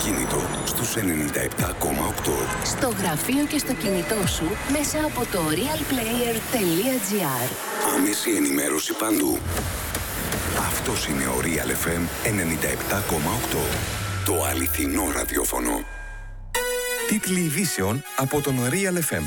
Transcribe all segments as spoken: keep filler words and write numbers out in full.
αυτοκίνητο στους ενενήντα επτά κόμμα οκτώ. Στο γραφείο και στο κινητό σου μέσα από το realplayer τελεία gr. Άμεση ενημέρωση παντού. Αυτός είναι ο Real εφ εμ ενενήντα επτά κόμμα οκτώ. Το αληθινό ραδιόφωνο. Τίτλοι ειδήσεων από τον Real εφ εμ.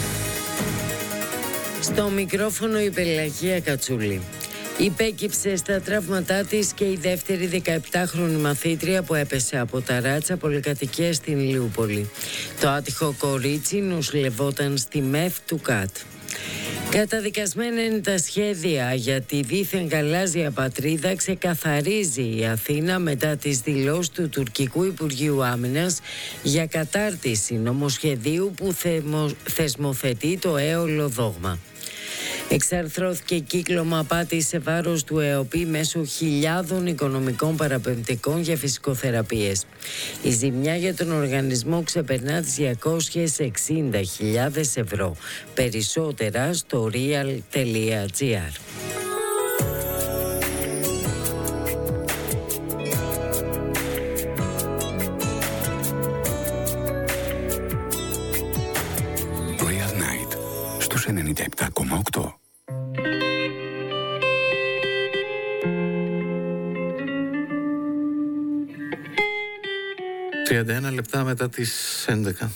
Στο μικρόφωνο η Πελαγία Κατσούλη. Υπέκυψε στα τραύματά της και η δεύτερη δεκαεπτάχρονη μαθήτρια που έπεσε από τα ράτσα πολυκατοικία στην Ηλιούπολη. Το άτυχο κορίτσι νοσηλευόταν στη ΜΕΦ του ΚΑΤ. Καταδικασμένα είναι τα σχέδια για τη δίθεν γαλάζια πατρίδα, ξεκαθαρίζει η Αθήνα μετά τις δηλώσεις του τουρκικού Υπουργείου Άμυνας για κατάρτιση νομοσχεδίου που θεμο, θεσμοθετεί το έολο δόγμα. Εξαρθρώθηκε κύκλωμα απάτης σε βάρος του ΕΟΠΗ μέσω χιλιάδων οικονομικών παραπεμπτικών για φυσικοθεραπείες. Η ζημιά για τον οργανισμό ξεπερνά τις διακόσιες εξήντα χιλιάδες ευρώ. Περισσότερα στο real τελεία gr. Royal Night στους ενενήντα επτά κόμμα οκτώ. τριάντα ένα λεπτά μετά τις έντεκα.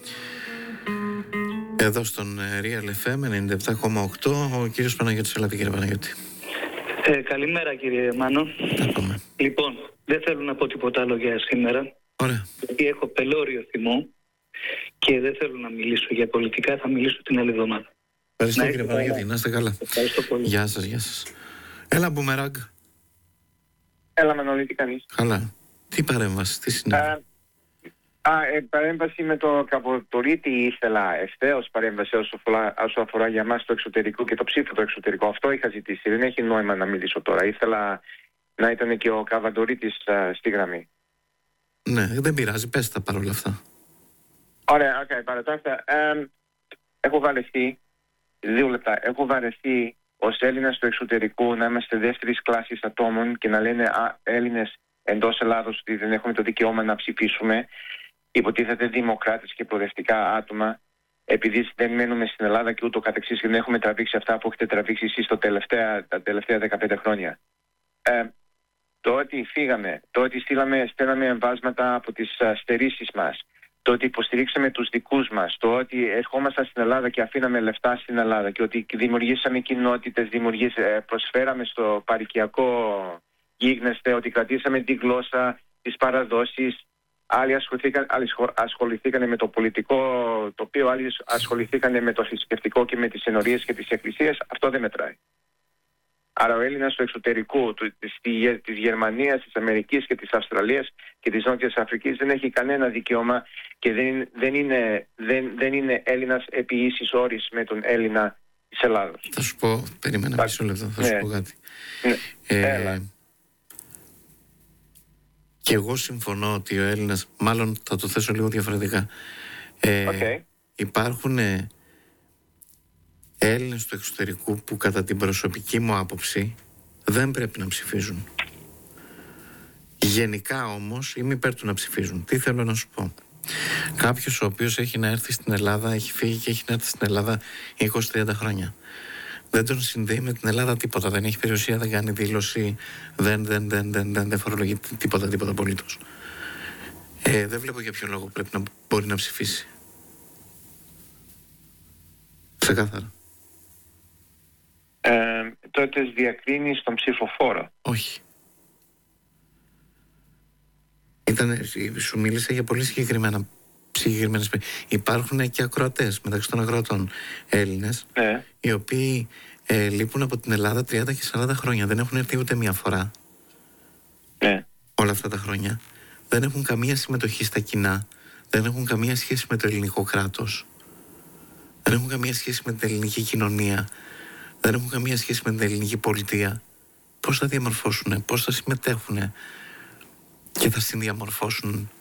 Εδώ στον Real εφ εμ ενενήντα επτά κόμμα οκτώ ο κύριος Παναγιώτης. Ελάτε κύριε Παναγιώτη. Ε, καλημέρα κύριε Μάνο. Λοιπόν, δεν θέλω να πω τίποτα άλλο για σήμερα. Ωραία. Γιατί έχω πελώριο θυμό και δεν θέλω να μιλήσω για πολιτικά, θα μιλήσω την άλλη εβδομάδα. Ευχαριστώ κύριε Παναγιώτη, να είστε καλά. Ευχαριστώ πολύ. Γεια σας, γεια σας. Έλα Μπούμεραγκ. Έλα Μανώλη, τι κάνεις? Καλά. Τι παρέμβαση, τι συνέβη? Α, α, ε, παρέμβαση με το Καβοτορίτη ήθελα ευθέως παρέμβαση όσο αφορά, όσο αφορά για μας το εξωτερικό και το ψήφο το εξωτερικό. Αυτό είχα ζητήσει, δεν έχει νόημα να μιλήσω τώρα. Ήθελα να ήταν και ο Καβατορίτης στη γραμμή. Ναι, δεν πειράζει, πες τα παρόλα αυτά. Ωραία, okay, παρατάστα. Ε, έχω βαρεθεί, δύο λεπτά, έχω βαρεθεί ως Έλληνας του εξωτερικού να είμαστε δεύτερης κλάσης ατόμων και να λένε α, Έλληνες εντός Ελλάδος ότι δεν έχουμε το δικαίωμα να ψηφίσουμε, υποτίθεται δημοκράτες και προοδευτικά άτομα, επειδή δεν μένουμε στην Ελλάδα και ούτω καθεξής και δεν έχουμε τραβήξει αυτά που έχετε τραβήξει εσείς το τελευταία, τα τελευταία δεκαπέντε χρόνια. Ε, το ότι φύγαμε, το ότι στείλαμε, στέλναμε εμβάσματα από τις στερήσεις μας, το ότι υποστηρίξαμε τους δικούς μας, το ότι ερχόμασταν στην Ελλάδα και αφήναμε λεφτά στην Ελλάδα και ότι δημιουργήσαμε κοινότητες, προσφέραμε στο παροικιακό γίγνεσθε, ότι κρατήσαμε τη γλώσσα, τις παραδόσεις, άλλοι ασχοληθήκαν, άλλοι ασχοληθήκαν με το πολιτικό τοπίο, άλλοι ασχοληθήκαν με το θρησκευτικό και με τις ενορίες και τις εκκλησίες, αυτό δεν μετράει. Άρα ο Έλληνας του εξωτερικού, του, της, της Γερμανίας, της Αμερικής και της Αυστραλίας και της Νότιας Αφρικής δεν έχει κανένα δικαίωμα και δεν, δεν, είναι, δεν, δεν είναι Έλληνας επί ίσης όρης με τον Έλληνα της Ελλάδος. Θα σου πω, περίμενα θα... μισό λεπτό, θα ναι. σου πω κάτι. Ναι. Ε, Έλα. Και εγώ συμφωνώ ότι ο Έλληνας, μάλλον θα το θέσω λίγο διαφορετικά. Ε, okay. Υπάρχουν ε, Έλληνες του εξωτερικού που κατά την προσωπική μου άποψη δεν πρέπει να ψηφίζουν. Γενικά όμως είμαι υπέρ του να ψηφίζουν. Τι θέλω να σου πω? Κάποιος ο οποίος έχει να έρθει στην Ελλάδα, έχει φύγει και έχει να έρθει στην Ελλάδα είκοσι με τριάντα χρόνια. Δεν τον συνδέει με την Ελλάδα τίποτα. Δεν έχει περιουσία, δεν κάνει δήλωση, δεν, δεν, δεν, δεν, δεν, δεν φορολογεί τίποτα, τίποτα απολύτως. Ε, δεν βλέπω για ποιο λόγο πρέπει να μπορεί να ψηφίσει. Ξεκάθαρα. Ε, τότε διακρίνεις τον ψηφοφόρο. Όχι. Ήτανε, σου μίλησα για πολύ συγκεκριμένα συγκεκριμένες. Υπάρχουν και ακροατές μεταξύ των ακροατών Έλληνες, ναι. οι οποίοι ε, λείπουν από την Ελλάδα τριάντα και σαράντα χρόνια. Δεν έχουν έρθει ούτε μία φορά. Ναι. Όλα αυτά τα χρόνια. Δεν έχουν καμία συμμετοχή στα κοινά. Δεν έχουν καμία σχέση με το ελληνικό κράτος. Δεν έχουν καμία σχέση με την ελληνική κοινωνία. Δεν έχουν καμία σχέση με την ελληνική πολιτεία. Πώς θα διαμορφώσουν, πώς θα συμμετέχουν και θα συνδιαμορφώσουν